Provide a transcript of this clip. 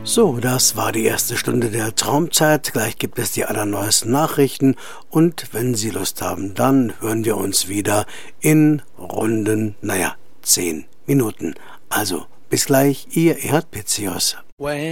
So, das war die erste Stunde der Traumzeit. Gleich gibt es die allerneuesten Nachrichten und wenn Sie Lust haben, dann hören wir uns wieder in runden, 10 Minuten. Also, bis gleich, Ihr Erhard Pitzios.